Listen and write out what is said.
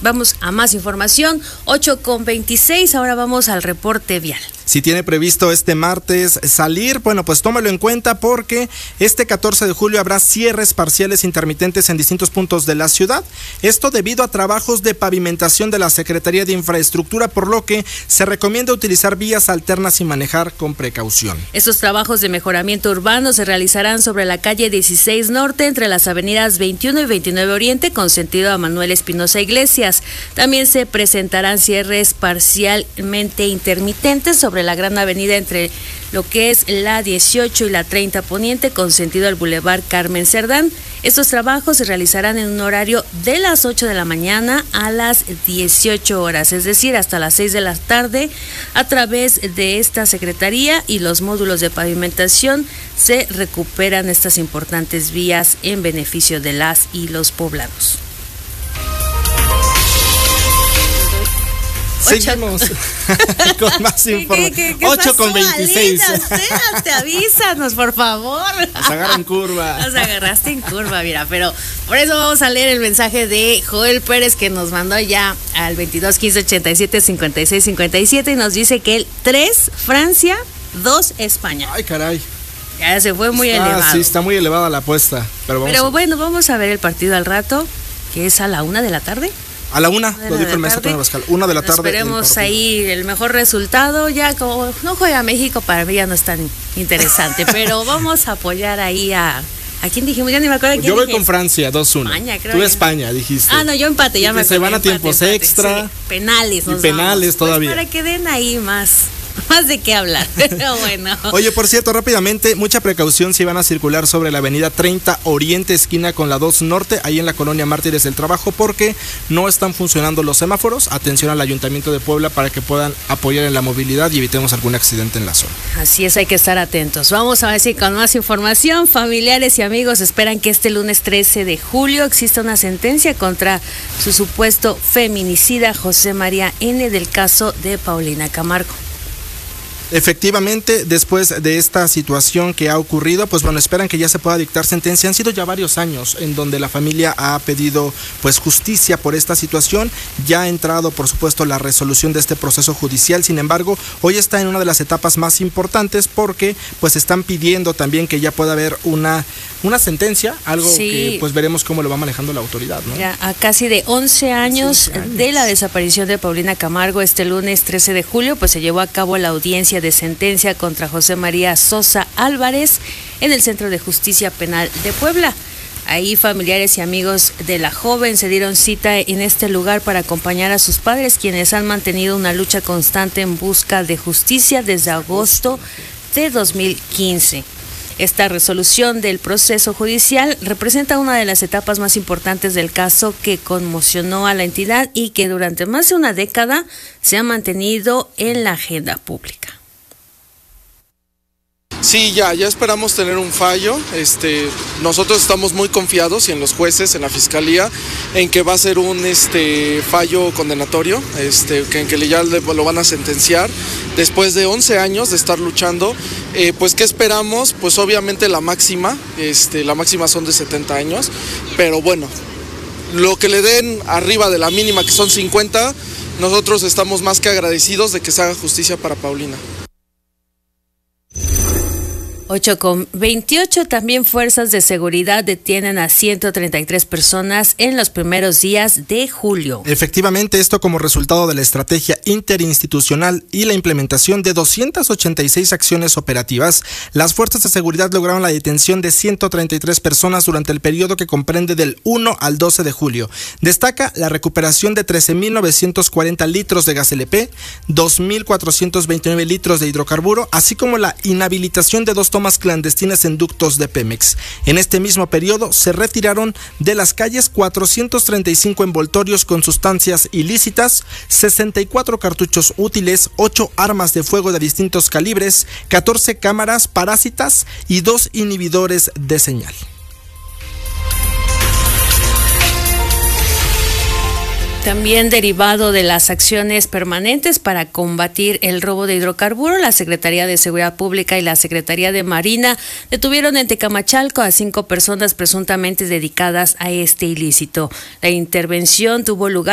Vamos a más información, 8:26, ahora vamos al reporte vial. Si tiene previsto este martes salir, bueno, pues tómalo en cuenta porque este 14 de julio habrá cierres parciales intermitentes en distintos puntos de la ciudad. Esto debido a trabajos de pavimentación de la Secretaría de Infraestructura, por lo que se recomienda utilizar vías alternas y manejar con precaución. Estos trabajos de mejoramiento urbano se realizarán sobre la calle 16 Norte entre las avenidas 21 y 29 Oriente con sentido a Manuel Espinosa Iglesias. También se presentarán cierres parcialmente intermitentes sobre la gran avenida entre lo que es la 18 y la 30 Poniente con sentido al Boulevard Carmen Cerdán. Estos trabajos se realizarán en un horario de las 8 de la mañana a las 18 horas, es decir, hasta las 6 de la tarde. A través de esta secretaría y los módulos de pavimentación se recuperan estas importantes vías en beneficio de las y los poblanos. Seguimos con más información. 8:26. Te avísanos, por favor. Nos agarra en curva. Nos agarraste en curva, mira, pero por eso vamos a leer el mensaje de Joel Pérez que nos mandó ya al 22 15 87 56 57 y nos dice que él 3 Francia, 2 España. Ay, caray. Ya se fue muy elevado. Sí, está muy elevada la apuesta. Pero bueno, vamos a ver el partido al rato, que es a la 1 de la tarde. A la 1, lo dijo el maestro Antonio Abascal, 1 de la tarde. Esperemos ahí el mejor resultado. Ya como no juega México, para mí ya no es tan interesante, pero vamos a apoyar ahí ¿a quién dijimos? Ya ni me acuerdo quién Yo voy dije. con Francia, 2-1. España, creo. Tú España, dijiste. No, yo empate, ya me acuerdo. Se van a tiempos extra. Sí, penales. Y penales todavía. Pues para que den ahí más de qué hablar, pero bueno. Oye, por cierto, rápidamente, mucha precaución si van a circular sobre la avenida 30 Oriente, esquina con la 2 Norte, ahí en la colonia Mártires del Trabajo, porque no están funcionando los semáforos. Atención al Ayuntamiento de Puebla para que puedan apoyar en la movilidad y evitemos algún accidente en la zona. Así es, hay que estar atentos. Vamos a ver si con más información, familiares y amigos esperan que este lunes 13 de julio exista una sentencia contra su supuesto feminicida José María N. del caso de Paulina Camargo. Efectivamente, después de esta situación que ha ocurrido, pues bueno, esperan que ya se pueda dictar sentencia. Han sido ya varios años en donde la familia ha pedido pues justicia por esta situación. Ya ha entrado, por supuesto, la resolución de este proceso judicial. Sin embargo, hoy está en una de las etapas más importantes porque pues están pidiendo también que ya pueda haber una sentencia, algo que pues veremos cómo lo va manejando la autoridad, ¿no? Ya a casi de 11 años de la desaparición de Paulina Camargo, este lunes 13 de julio, pues se llevó a cabo la audiencia de sentencia contra José María Sosa Álvarez en el Centro de Justicia Penal de Puebla. Ahí familiares y amigos de la joven se dieron cita en este lugar para acompañar a sus padres, quienes han mantenido una lucha constante en busca de justicia desde agosto de 2015. Esta resolución del proceso judicial representa una de las etapas más importantes del caso que conmocionó a la entidad y que durante más de una década se ha mantenido en la agenda pública. Sí, ya esperamos tener un fallo. Nosotros estamos muy confiados y en los jueces, en la fiscalía, en que va a ser un fallo condenatorio, en que ya lo van a sentenciar. Después de 11 años de estar luchando, pues ¿qué esperamos? Pues obviamente la máxima son de 70 años, pero bueno, lo que le den arriba de la mínima, que son 50, nosotros estamos más que agradecidos de que se haga justicia para Paulina. 8:28, también fuerzas de seguridad detienen a 133 personas en los primeros días de julio. Efectivamente, esto como resultado de la estrategia interinstitucional y la implementación de 286 acciones operativas. Las fuerzas de seguridad lograron la detención de 133 personas durante el periodo que comprende del 1 al 12 de julio. Destaca la recuperación de 13.940 litros de gas LP, 2.429 litros de hidrocarburo, así como la inhabilitación de 2 tomas clandestinas en ductos de Pemex. En este mismo periodo se retiraron de las calles 435 envoltorios con sustancias ilícitas, 64 cartuchos útiles, 8 armas de fuego de distintos calibres, 14 cámaras parásitas y 2 inhibidores de señal. También derivado de las acciones permanentes para combatir el robo de hidrocarburos, la Secretaría de Seguridad Pública y la Secretaría de Marina detuvieron en Tecamachalco a 5 personas presuntamente dedicadas a este ilícito. La intervención tuvo lugar